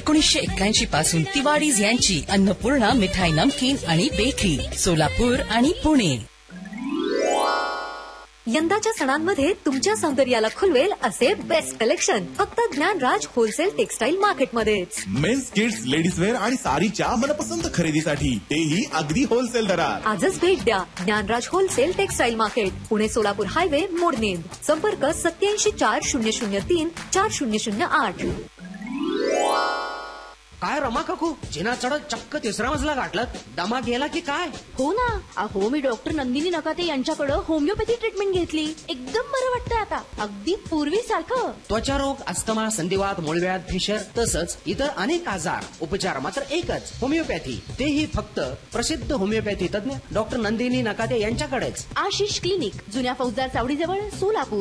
1981 पासून तिवारीज यांची अन्नपूर्णा मिठाई नमकीन आणि बेकरी, सोलापूर आणि पुणे. यंदाच्या सणांमध्ये तुमच्या सौंदर्याला खुलवेल असे बेस्ट कलेक्शन फक्त Dnyanraj wholesale textile मार्केटमध्येच. Men's, kids, ladies wear आणि साडीच्या मनपसंत खरेदीसाठी तेही अगदी होलसेल दरात. आजच भेट द्या Dnyanraj wholesale textile market, Pune Solapur highway, मोडनेर. संपर्क 8740034008. काय रमा काकू, जिना चढत चक्क तिसरा मजला गाठलात, दमा गेला की काय? हो ना, अहो मी डॉक्टर नंदिनी नकाते यांच्याकडे होमिओपॅथी ट्रीटमेंट घेतली, एकदम बरं वाटतंय आता, अगदी पूर्वीसारखं. त्वचा रोग, अस्थमा, संधिवात, मूळव्याध, फिशर तसंच इतर अनेक आजार उपचार मात्र एकच, होमिओपॅथी. तेही फक्त प्रसिद्ध होमिओपॅथी तज्ञ डॉक्टर नंदिनी नकाते यांच्याकडेच. आशिष क्लिनिक, जुन्या फौजदार चावडीजवळ, सोलापूर.